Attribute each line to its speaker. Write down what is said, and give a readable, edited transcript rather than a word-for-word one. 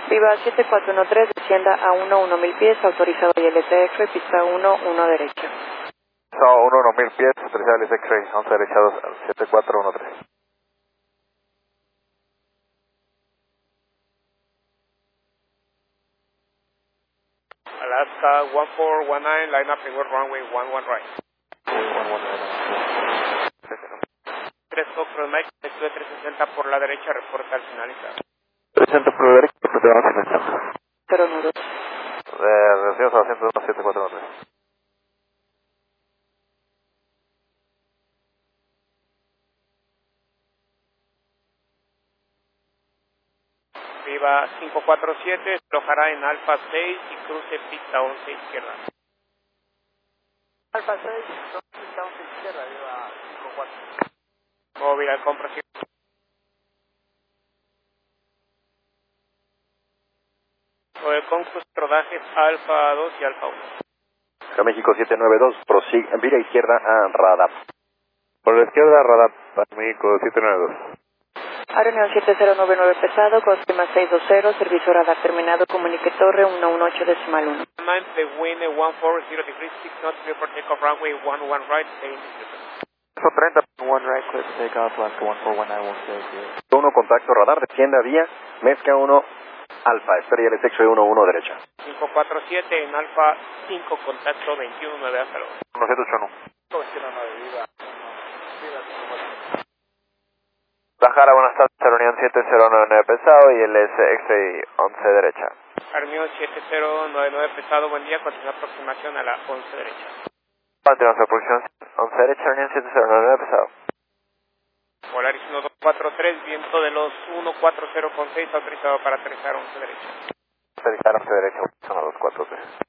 Speaker 1: Viva 7413, descienda a 1000 pies, autorizado ILS X-ray, pista 1 derecha.
Speaker 2: Pista 1000 pies, autorizado ILS X-ray, 11 derecha 7413.
Speaker 3: Alaska 1419, line up in runway 11 right. 3 Foxtrot Mike, estuve 360 por la derecha, reporta al finalizar.
Speaker 2: 360 por la derecha, reportamos al finalizar.
Speaker 1: 012.
Speaker 2: Recibimos a la 1017413.
Speaker 3: Viva 547, aflojará en Alfa 6 y cruce pista 11 izquierda.
Speaker 4: Alfa 6, pista 11 izquierda, viva 54.
Speaker 3: Móvil al compresión. Con sus rodajes Alfa 2 y Alfa 1.
Speaker 2: Acá México 792, prosigue, vira izquierda a radar. Por la izquierda, radar, para México 792.
Speaker 1: Aeroneon 7099 pesado, Costima 620, servicio radar terminado, comunique torre 118.1.
Speaker 3: 9, the wind 140 degrees, 6 knots, clear for takeoff, runway 11 right, stay in
Speaker 2: Son 30.
Speaker 4: 1 right, clear for takeoff, Alaska 1419 will stay here.
Speaker 2: 1 contacto radar, descienda vía, mezcla 1 alfa, espera ILS X-ray 11 derecha.
Speaker 3: 547 en Alfa 5, contacto 219, hasta luego.
Speaker 2: 1781.
Speaker 4: 219, viva.
Speaker 2: Bajara, buenas tardes, Aeroneon 7099 pesado y ILS X-ray 11 derecha.
Speaker 3: Aeroneon 7099 pesado, buen día, continúa aproximación a la 11 derecha.
Speaker 2: Continuamos aproximación 11 derecha, Aeroneon 7099 pesado.
Speaker 3: Polaris 1243, viento de los 140 con 6, autorizado para aterrizar 11 derecha.
Speaker 2: Aterrizar 11 derecha, son 243.